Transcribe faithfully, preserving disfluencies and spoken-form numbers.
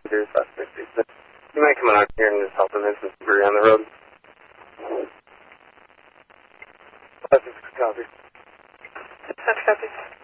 There's about sixty. You might come out here and just help him. There's some debris on the road. That's a copy. Such copy.